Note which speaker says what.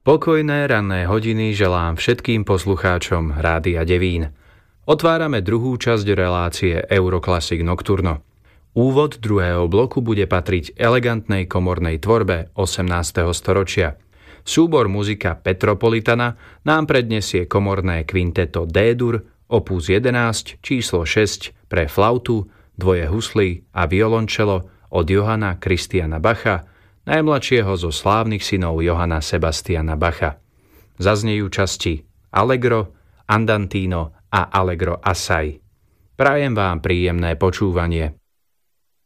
Speaker 1: Pokojné ranné hodiny želám všetkým poslucháčom Rádia Devín. Otvárame druhú časť relácie Euroclassic Nocturno. Úvod druhého bloku bude patriť elegantnej komornej tvorbe 18. storočia. Súbor muzika Petropolitana nám predniesie komorné kvinteto D-dur, opus 11, číslo 6 pre flautu, dvoje husly a violončelo od Johanna Christiana Bacha, najmladšieho zo slávnych synov Johanna Sebastiana Bacha. Zaznejú časti Allegro, Andantino a Allegro assai. Prajem vám príjemné počúvanie.